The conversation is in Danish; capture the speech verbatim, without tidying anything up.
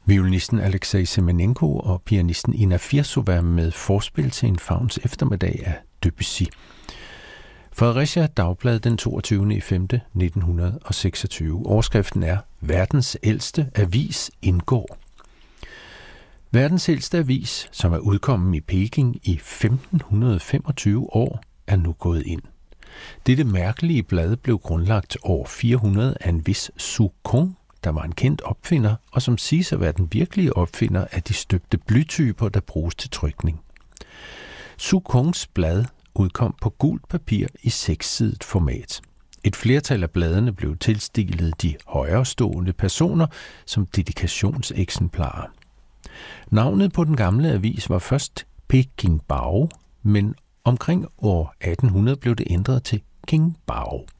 Violinisten Alexei Semenenko og pianisten Ina Firsova med forspil til en fauns eftermiddag af Debussy. Fredericia Dagblad den toogtyvende femte nitten seksogtyve. Overskriften er: Verdens ældste avis indgår. Verdens ældste avis, som er udkommet i Peking i femten femogtyve år, er nu gået ind. Dette mærkelige blad blev grundlagt år fire hundrede af en vis Su Kong, der var en kendt opfinder, og som siges at være den virkelige opfinder af de støbte blytyper, der bruges til trykning. Su Kongs blad udkom på gult papir i sekssidet format. Et flertal af bladene blev tilstilet de højerestående personer som dedikationseksemplarer. Navnet på den gamle avis var først Peking Bao, men omkring år atten hundrede blev det ændret til Qingbao.